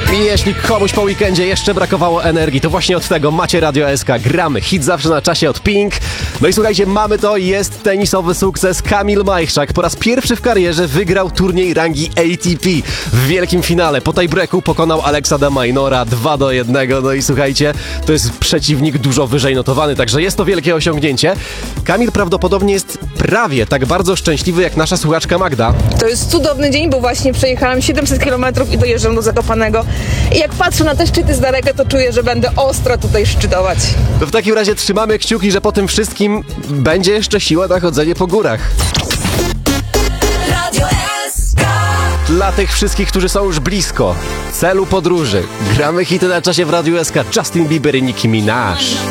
I jeśli komuś po weekendzie jeszcze brakowało energii, to właśnie od tego macie Radio SK. Gramy hit zawsze na czasie od Pink. No i słuchajcie, mamy to, jest tenisowy sukces. Kamil Majchrzak po raz pierwszy w karierze wygrał turniej rangi ATP. W wielkim finale po tiebreaku pokonał Alexa de Minaura 2-1. No i słuchajcie, to jest przeciwnik dużo wyżej notowany, także jest to wielkie osiągnięcie. Kamil prawdopodobnie jest prawie tak bardzo szczęśliwy jak nasza słuchaczka Magda. To jest cudowny dzień, bo właśnie przejechałam 700 km i dojeżdżam do Zakopanego. I jak patrzę na te szczyty z daleka, to czuję, że będę ostro tutaj szczytować. To w takim razie trzymamy kciuki, że po tym wszystkim będzie jeszcze siła na chodzenie po górach. Radio SK. Dla tych wszystkich, którzy są już blisko celu podróży, gramy hity na czasie w Radiu SK. Justin Bieber i Nicki Minaj.